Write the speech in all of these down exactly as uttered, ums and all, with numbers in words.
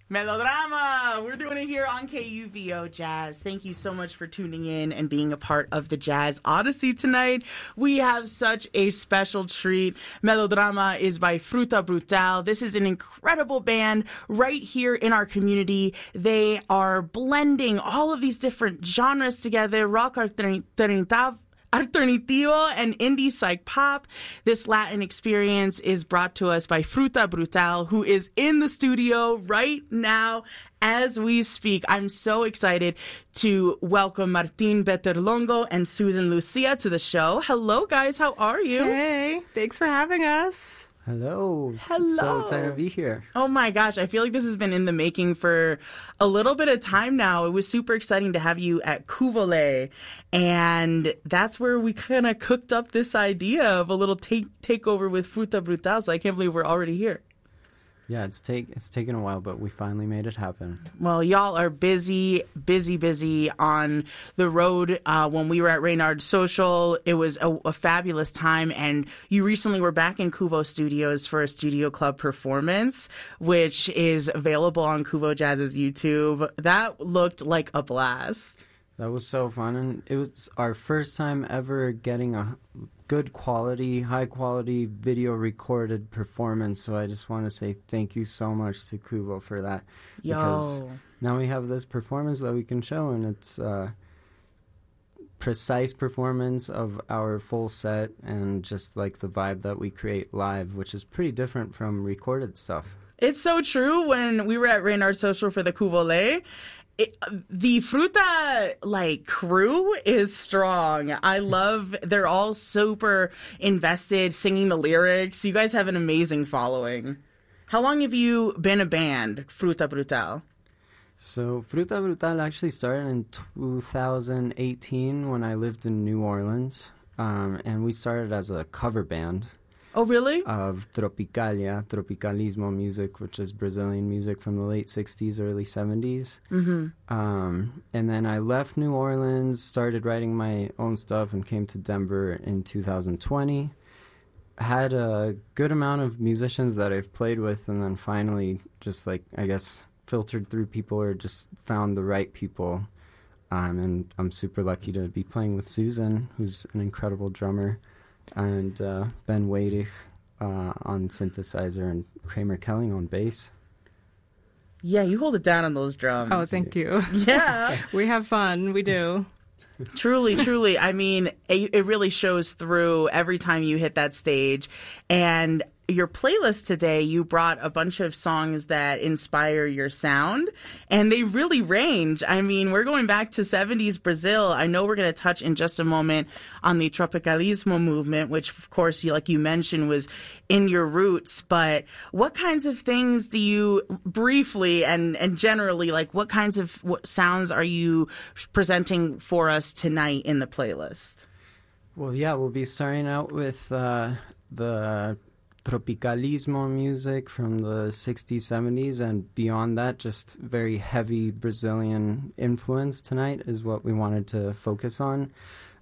Melodrama! We're doing it here on K U V O Jazz. Thank you so much for tuning in and being a part of the Jazz Odyssey tonight. We have such a special treat. Melodrama is by Fruta Brutal. This is an incredible band right here in our community. They are blending all of these different genres together. Rock alternativo Alternativo and indie psych pop. This Latin experience is brought to us by Fruta Brutal, who is in the studio right now as we speak. I'm so excited to welcome Martín Beterlongo and Susan Lucia to the show. Hello, guys. How are you? Hey, thanks for having us. Hello. Hello. So excited to be here. Oh my gosh, I feel like this has been in the making for a little bit of time now. It was super exciting to have you at Cuvole, and that's where we kind of cooked up this idea of a little take takeover with Fruta Brutal, so I can't believe we're already here. Yeah, it's take it's taken a while, but we finally made it happen. Well, y'all are busy, busy, busy on the road. Uh, when we were at Reynard Social, it was a, a fabulous time, and you recently were back in Cuvo Studios for a Studio Club performance, which is available on Cuvo Jazz's YouTube. That looked like a blast. That was so fun, and it was our first time ever getting a good quality, high quality video recorded performance. So I just want to say thank you so much to Cuvo for that. Yo. Because now we have this performance that we can show, and it's a precise performance of our full set and just like the vibe that we create live, which is pretty different from recorded stuff. It's so true. When we were at Reynard Social for the Cuvole, It, the Fruta like crew is strong. I love, they're all super invested singing the lyrics. You guys have an amazing following. How long have you been a band, Fruta Brutal? So Fruta Brutal actually started in two thousand eighteen when I lived in New Orleans, um, and we started as a cover band. Oh, really? Of Tropicalia, Tropicalismo music, which is Brazilian music from the late sixties, early seventies. Mm-hmm. Um, and then I left New Orleans, started writing my own stuff, and came to Denver in two thousand twenty. Had a good amount of musicians that I've played with, and then finally just, like, I guess, filtered through people or just found the right people. Um, and I'm super lucky to be playing with Susan, who's an incredible drummer. And uh, Ben Wadich uh, on synthesizer and Kramer Kelling on bass. Yeah, you hold it down on those drums. Oh, thank you. Yeah. We have fun. We do. Truly, truly. I mean, it, it really shows through every time you hit that stage. And your playlist today, you brought a bunch of songs that inspire your sound, and they really range. I mean, we're going back to seventies Brazil. I know we're going to touch in just a moment on the Tropicalismo movement, which, of course, you, like you mentioned, was in your roots. But what kinds of things do you, briefly and, and generally, like what kinds of what sounds are you presenting for us tonight in the playlist? Well, yeah, we'll be starting out with uh, the Tropicalismo music from the sixties, seventies, and beyond that, just very heavy Brazilian influence tonight is what we wanted to focus on.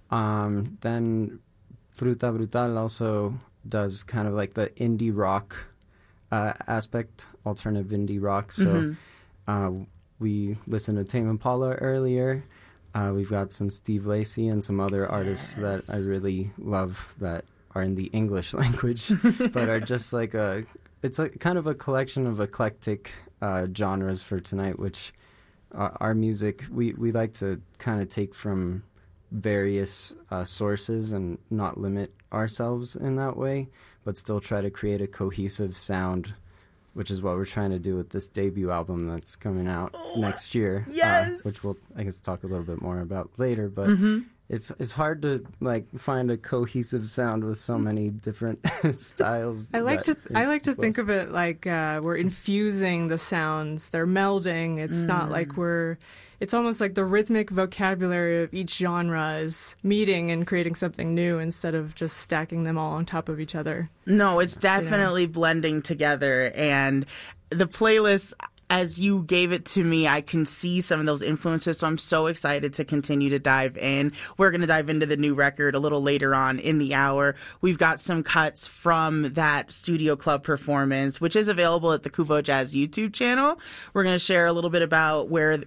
Um, then Fruta Brutal also does kind of like the indie rock uh, aspect, alternative indie rock. So mm-hmm. uh, we listened to Tame Impala earlier. Uh, we've got some Steve Lacy and some other artists yes. that I really love that are in the English language, but are just like a, it's a kind of a collection of eclectic uh, genres for tonight, which uh, our music, we, we like to kind of take from various uh, sources and not limit ourselves in that way, but still try to create a cohesive sound, which is what we're trying to do with this debut album that's coming out oh, next year. Yes! Uh, which we'll, I guess, talk a little bit more about later, but mm-hmm. It's it's hard to like find a cohesive sound with so many different styles. I like to th- I like to think of it like uh, we're infusing the sounds. They're melding. It's mm. not like we're. It's almost like the rhythmic vocabulary of each genre is meeting and creating something new instead of just stacking them all on top of each other. No, it's definitely you know? blending together, and the playlist. as you gave it to me, I can see some of those influences, so I'm so excited to continue to dive in. We're going to dive into the new record a little later on in the hour. We've got some cuts from that Studio Club performance, which is available at the Kuvo Jazz YouTube channel. We're going to share a little bit about where